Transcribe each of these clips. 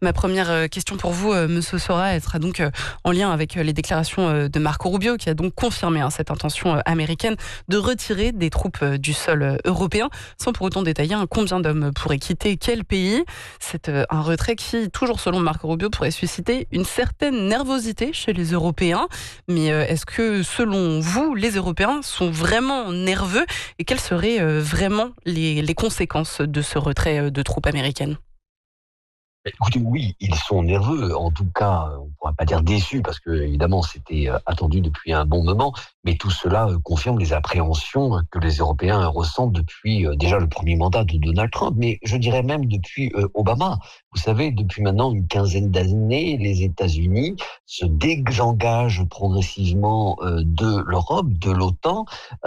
Ma première question pour vous, Monsieur Sora, elle sera donc en lien avec les déclarations de Marco Rubio, qui a donc confirmé cette intention américaine de retirer des troupes du sol européen, sans pour autant détailler combien d'hommes pourraient quitter quel pays. C'est un retrait qui, toujours selon Marco Rubio, pourrait susciter une certaine nervosité chez les Européens. Mais est-ce que, selon vous, les Européens sont vraiment nerveux et quelles seraient vraiment les conséquences de ce retrait de troupes américaines? Écoutez, oui, ils sont nerveux. En tout cas, on ne pourra pas dire déçus parce que évidemment c'était attendu depuis un bon moment. Mais tout cela confirme les appréhensions que les Européens ressentent depuis déjà le premier mandat de Donald Trump, mais je dirais même depuis Obama. Vous savez, depuis maintenant une quinzaine d'années, les États-Unis se désengagent progressivement de l'Europe, de l'OTAN,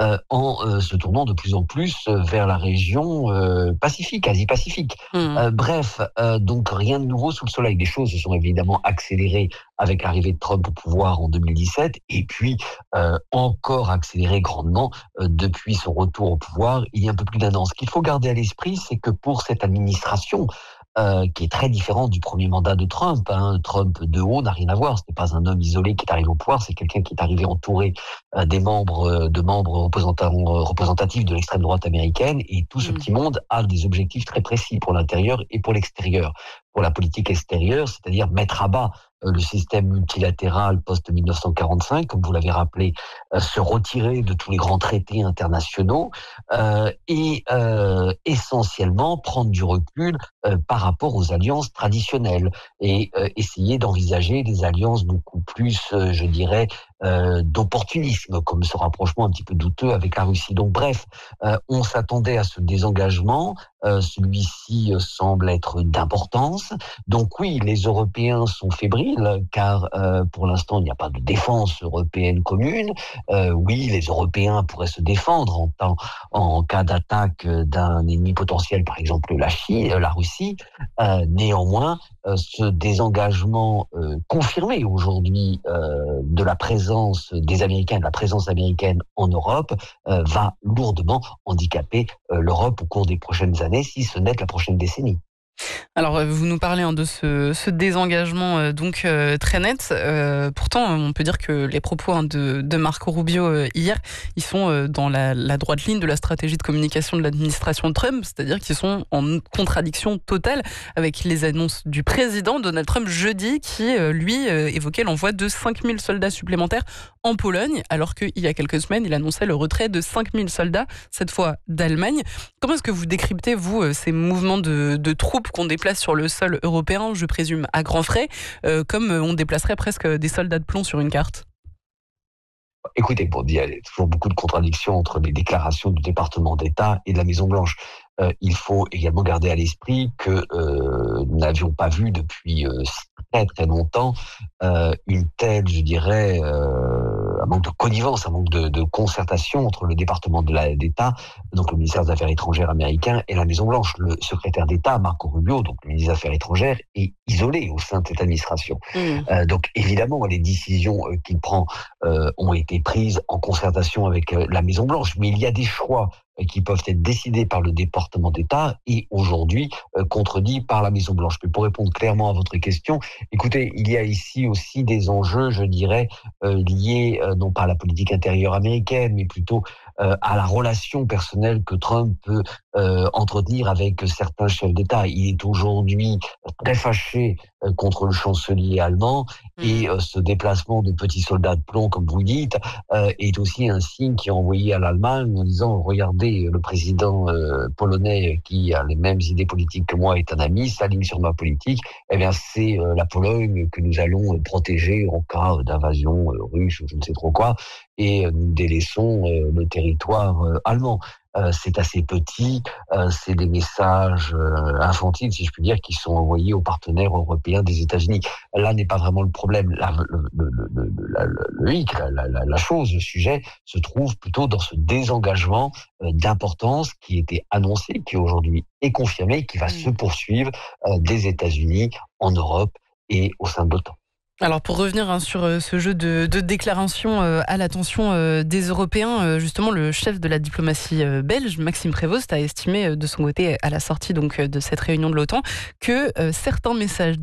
en se tournant de plus en plus vers la région Pacifique, Asie-Pacifique. Bref, donc rien de nouveau sous le soleil. Les choses se sont évidemment accélérées avec l'arrivée de Trump au pouvoir en 2017 et puis encore accélérées grandement depuis son retour au pouvoir il y a un peu plus d'un an. Ce qu'il faut garder à l'esprit, c'est que pour cette administration, qui est très différente du premier mandat de Trump. Trump de haut n'a rien à voir. Ce n'est pas un homme isolé qui est arrivé au pouvoir, c'est quelqu'un qui est arrivé entouré de membres représentatifs de l'extrême droite américaine. Et tout ce petit monde a des objectifs très précis pour l'intérieur et pour l'extérieur. Pour la politique extérieure, c'est-à-dire mettre à bas le système multilatéral post-1945, comme vous l'avez rappelé, se retirer de tous les grands traités internationaux et essentiellement prendre du recul par rapport aux alliances traditionnelles et essayer d'envisager des alliances beaucoup plus, je dirais, d'opportunisme, comme ce rapprochement un petit peu douteux avec la Russie. Donc bref, on s'attendait à ce désengagement, celui-ci semble être d'importance. Donc oui, les Européens sont fébriles, car pour l'instant, il n'y a pas de défense européenne commune. Oui, les Européens pourraient se défendre en cas d'attaque d'un ennemi potentiel, par exemple la Russie. Néanmoins, ce désengagement confirmé aujourd'hui de la présence des Américains, de la présence américaine en Europe, va lourdement handicaper l'Europe au cours des prochaines années, si ce n'est la prochaine décennie. Alors, vous nous parlez de ce désengagement très net. Pourtant, on peut dire que les propos de Marco Rubio hier, ils sont dans la droite ligne de la stratégie de communication de l'administration Trump, c'est-à-dire qu'ils sont en contradiction totale avec les annonces du président Donald Trump jeudi, qui, lui, évoquait l'envoi de 5000 soldats supplémentaires en Pologne, alors qu'il y a quelques semaines, il annonçait le retrait de 5000 soldats, cette fois d'Allemagne. Comment est-ce que vous décryptez, vous, ces mouvements de troupes qu'on déplace sur le sol européen, je présume à grands frais, comme on déplacerait presque des soldats de plomb sur une carte? Écoutez, il y a toujours beaucoup de contradictions entre les déclarations du département d'État et de la Maison-Blanche. Il faut également garder à l'esprit que nous n'avions pas vu depuis très très longtemps une telle, je dirais, un manque de connivence, un manque de concertation entre le département d'État, donc le ministère des Affaires étrangères américain, et la Maison-Blanche. Le secrétaire d'État, Marco Rubio, donc le ministre des Affaires étrangères, est isolé au sein de cette administration. Donc évidemment, les décisions qu'il prend ont été prises en concertation avec la Maison-Blanche, mais il y a des choix qui peuvent être décidés par le département d'État et aujourd'hui contredits par la Maison-Blanche. Mais pour répondre clairement à votre question, écoutez, il y a ici aussi des enjeux, je dirais, liés non pas à la politique intérieure américaine, mais plutôt à la relation personnelle que Trump peut entretenir avec certains chefs d'État. Il est aujourd'hui très fâché contre le chancelier allemand et ce déplacement de petits soldats de plomb, comme vous dites, est aussi un signe qui est envoyé à l'Allemagne en disant « Regardez, le président polonais qui a les mêmes idées politiques que moi est un ami, s'aligne sur ma politique, eh bien c'est la Pologne que nous allons protéger en cas d'invasion russe ou je ne sais trop quoi, et nous délaissons le territoire allemand ». C'est assez petit, c'est des messages infantiles, si je puis dire, qui sont envoyés aux partenaires européens des États-Unis. Là n'est pas vraiment le problème. La chose, le sujet, se trouve plutôt dans ce désengagement d'importance qui était annoncé, qui aujourd'hui est confirmé, qui va se poursuivre des États-Unis en Europe et au sein de l'OTAN. Alors pour revenir sur ce jeu de déclaration à l'attention des Européens, justement le chef de la diplomatie belge, Maxime Prévost, a estimé de son côté à la sortie donc de cette réunion de l'OTAN que certains messages